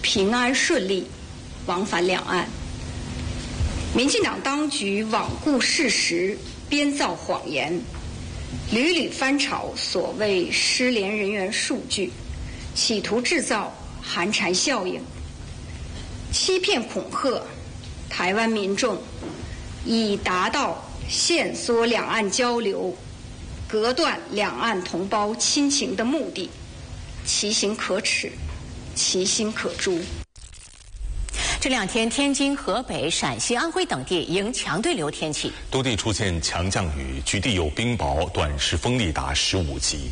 平安顺利往返两岸。民进党当局罔顾事实，编造谎言，屡屡翻炒所谓失联人员数据，企图制造寒蝉效应，欺骗恐吓台湾民众，以达到限缩两岸交流、隔断两岸同胞亲情的目的，其行可耻，其心可诛。 这两天，天津、河北、陕西、安徽等地迎强对流天气， 多地出现强降雨，局地有冰雹，短时风力达15级。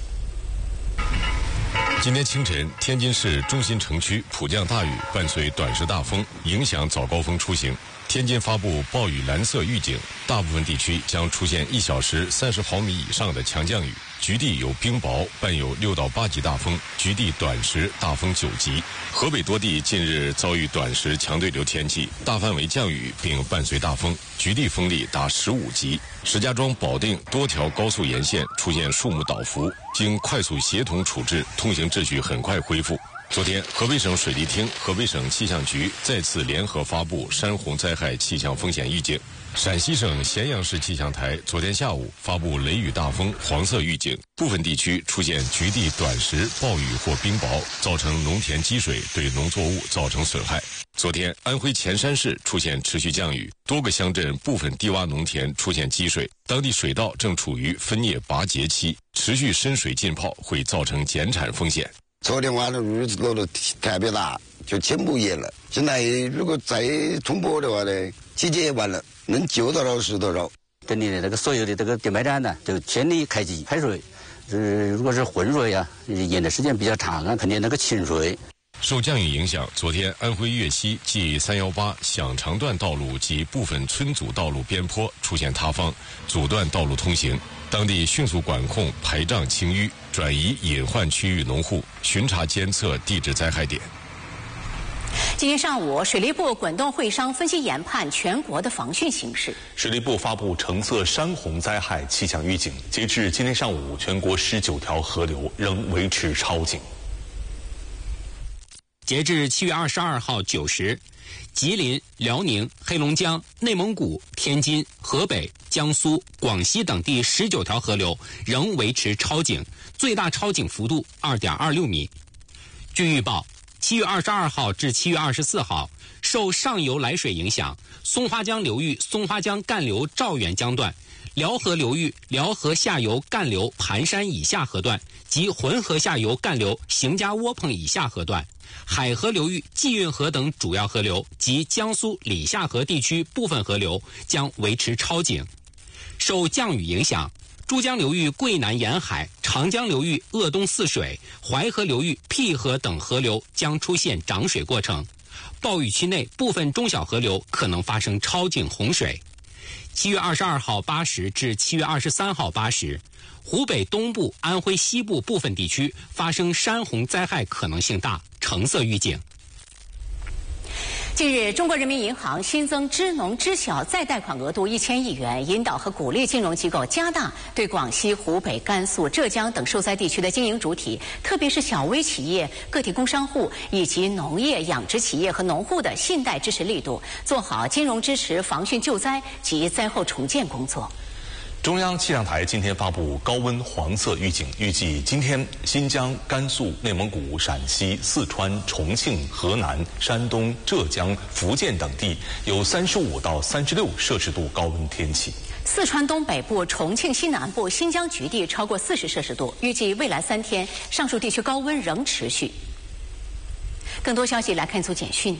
今天清晨，天津市中心城区普降大雨，伴随短时大风，影响早高峰出行。天津发布暴雨蓝色预警，大部分地区将出现1小时30毫米以上的强降雨，局地有冰雹，伴有6到8级大风，局地短时大风9级。河北多地近日遭遇短时强对流天气，大范围降雨并伴随大风，局地风力达15级。石家庄、保定多条高速沿线出现树木倒伏，经快速协同处置，通行秩序很快恢复。昨天，河北省水利厅、河北省气象局再次联合发布山洪灾害气象风险预警。陕西省咸阳市气象台昨天下午发布雷雨大风黄色预警，部分地区出现局地短时暴雨或冰雹，造成农田积水，对农作物造成损害。昨天，安徽潜山市出现持续降雨，多个乡镇部分低洼农田出现积水，当地水稻正处于分蘖拔节期，持续深水浸泡会造成减产风险。 昨天晚上雨落的特别大，就进不业了。现在如果再通播的话呢，季节完了，能救多少是多少。 等你的这个所有的这个电麦站呢，就全力开机排水。如果是浑水啊，淹的时间比较长啊，肯定那个清水。 受降雨影响，昨天安徽岳西G318响长段道路及部分村组道路边坡出现塌方，阻断道路通行。当地迅速管控排障清淤，转移隐患区域农户，巡查监测地质灾害点。 今天上午，水利部滚动会商分析研判全国的防汛形势。 水利部发布橙色山洪灾害气象预警，截至今天上午，全国19条河流仍维持超警。 截至7月22号9时，吉林、辽宁、黑龙江、内蒙古、天津、河北、江苏、广西等地19条河流仍维持超警，最大超警幅度2.26米。据预报，7月22号至7月24号，受上游来水影响，松花江流域松花江干流赵源江段、辽河流域辽河下游干流盘山以下河段及浑河下游干流邢家窝棚以下河段，海河流域济运河等主要河流及江苏理下河地区部分河流将维持超警。受降雨影响，珠江流域桂南沿海、长江流域鄂东泗水、淮河流域辟河等河流将出现涨水过程，暴雨区内部分中小河流可能发生超警洪水。7月22号8时至7月23号8时，湖北东部、安徽西部部分地区发生山洪灾害可能性大，橙色预警。 近日，中国人民银行新增支农支小再贷款额度1000亿元，引导和鼓励金融机构加大对广西、湖北、甘肃、浙江等受灾地区的经营主体，特别是小微企业、个体工商户以及农业养殖企业和农户的信贷支持力度，做好金融支持、防汛救灾及灾后重建工作。 中央气象台今天发布高温黄色预警，预计今天新疆、甘肃、内蒙古、陕西、四川、重庆、河南、山东、浙江、福建等地有35到36摄氏度高温天气。 四川东北部、重庆西南部、新疆局地超过40摄氏度，预计未来3天上述地区高温仍持续。更多消息来看一组简讯。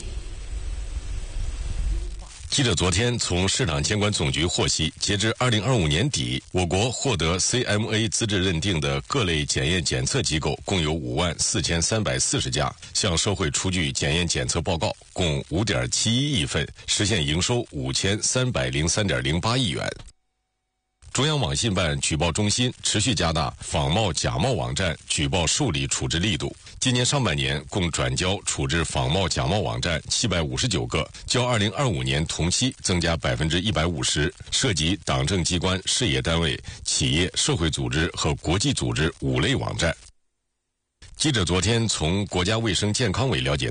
记者昨天从市场监管总局获悉，截至2025年底，我国获得 CMA 资质认定的各类检验检测机构共有54340家，向社会出具检验检测报告共5.71亿份，实现营收5303.08亿元。中央网信办举报中心持续加大仿冒假冒网站举报受理处置力度。今年上半年共转交处置仿冒假冒网站759个，较2025年同期增加150%，涉及党政机关、事业单位、企业、社会组织和国际组织5类网站。记者昨天从国家卫生健康委了解